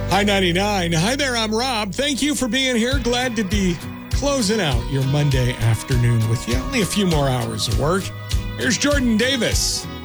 Hi 99. Hi there, I'm Rob. Thank you for being here. Glad to be closing out your Monday afternoon with you. Only a few more hours of work. Here's Jordan Davis.